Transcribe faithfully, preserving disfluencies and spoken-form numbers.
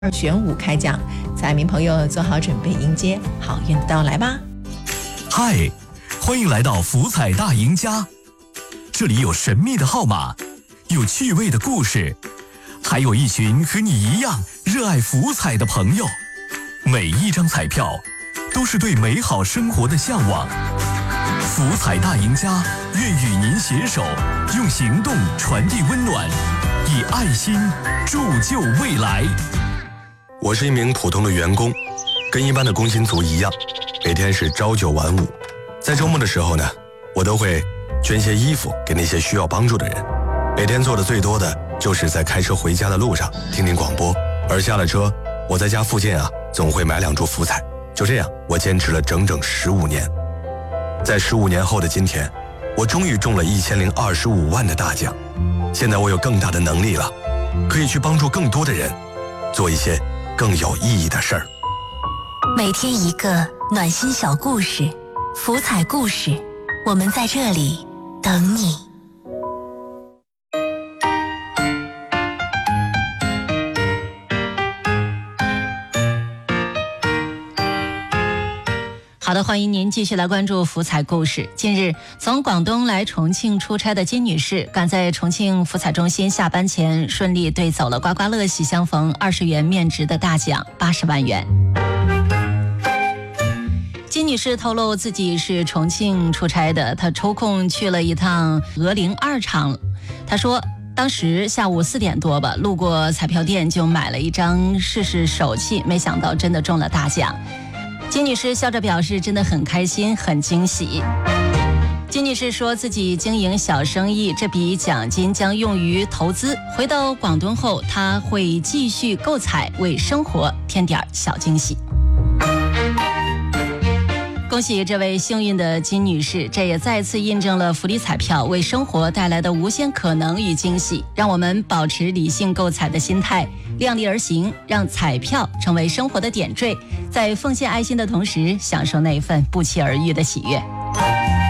二选五开奖，彩民朋友做好准备迎接好运的到来吧。 嗨，欢迎来到福彩大赢家，这里有神秘的号码，有趣味的故事，还有一群和你一样热爱福彩的朋友。每一张彩票都是对美好生活的向往。福彩大赢家愿与您携手，用行动传递温暖，以爱心铸就未来。 我是一名普通的员工，跟一般的工薪族一样，每天是朝九晚五。在周末的时候呢，我都会捐些衣服给那些需要帮助的人。每天做的最多的就是在开车回家的路上听听广播，而下了车，我在家附近啊总会买两注福彩。就这样，我坚持了整整十五年。在十五年后的今天，我终于中了一千零二十五万的大奖。现在我有更大的能力了，可以去帮助更多的人，做一些更有意义的事儿。 每天一个暖心小故事，福彩故事，我们在这里等你。 好的，欢迎您继续来关注福彩故事。近日，从广东来重庆出差的金女士，赶在重庆福彩中心下班前，顺利兑走了刮刮乐喜相逢二十元面值的大奖八十万元。金女士透露自己是重庆出差的，她抽空去了一趟鹅陵二厂。她说，当时下午四点多吧，路过彩票店就买了一张试试手气，没想到真的中了大奖。金女士笑着表示真的很开心，很惊喜。金女士说自己经营小生意，这笔奖金将用于投资。回到广东后，她会继续购彩，为生活添点小惊喜。恭喜这位幸运的金女士，这也再次印证了福利彩票为生活带来的无限可能与惊喜。让我们保持理性购彩的心态，量力而行，让彩票成为生活的点缀，在奉献爱心的同时，享受那份不期而遇的喜悦。